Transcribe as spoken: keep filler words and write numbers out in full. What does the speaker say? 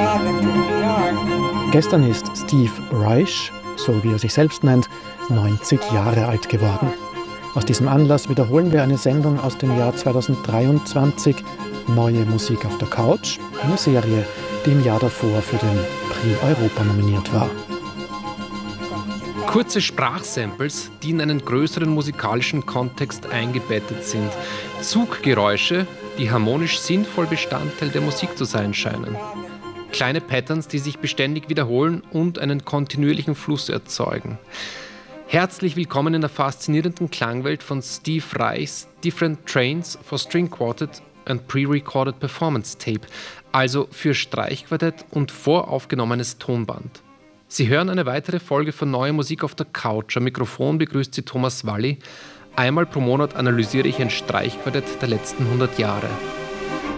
Gestern ist Steve Reich, so wie er sich selbst nennt, neunzig Jahre alt geworden. Aus diesem Anlass wiederholen wir eine Sendung aus dem Jahr zweitausenddreiundzwanzig, Neue Musik auf der Couch, eine Serie, die im Jahr davor für den Prix Europa nominiert war. Kurze Sprachsamples, die in einen größeren musikalischen Kontext eingebettet sind. Zuggeräusche, die harmonisch sinnvoll Bestandteil der Musik zu sein scheinen. Kleine Patterns, die sich beständig wiederholen und einen kontinuierlichen Fluss erzeugen. Herzlich willkommen in der faszinierenden Klangwelt von Steve Reichs Different Trains for String Quartet and Pre-Recorded Performance Tape, also für Streichquartett und voraufgenommenes Tonband. Sie hören eine weitere Folge von Neue Musik auf der Couch. Am Mikrofon begrüßt Sie Thomas Walli. Einmal pro Monat analysiere ich ein Streichquartett der letzten hundert Jahre.